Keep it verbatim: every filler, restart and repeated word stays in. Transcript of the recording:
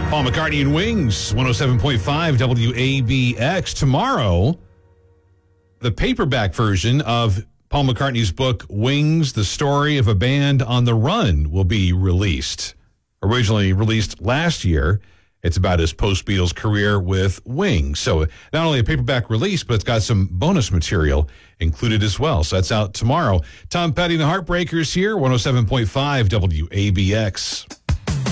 Paul McCartney and Wings, one oh seven point five W A B X. Tomorrow, the paperback version of Paul McCartney's book, Wings, the Story of a Band on the Run, will be released. Originally released last year, it's about his post-Beatles career with Wings. So not only a paperback release, but it's got some bonus material included as well. So that's out tomorrow. Tom Petty and the Heartbreakers here, one oh seven point five W A B X.